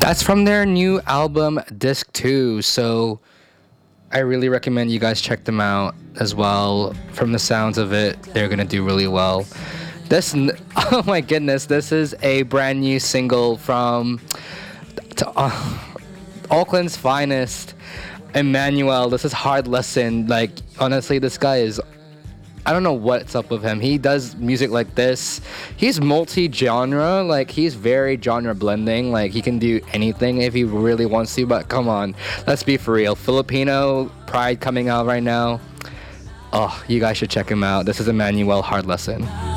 That's from their new album, Disc 2. So I really recommend you guys check them out as well. From the sounds of it, they're going to do really well. Oh my goodness, this is a brand new single from Auckland's finest, Emmanuel. This is Hard Lesson. Like, honestly, this guy is, I don't know what's up with him. He does music like this. He's multi-genre. Like, he's very genre blending. Like, he can do anything if he really wants to. But come on, let's be for real. Filipino Pride coming out right now. Oh, you guys should check him out. This is Emmanuel, Hard Lesson.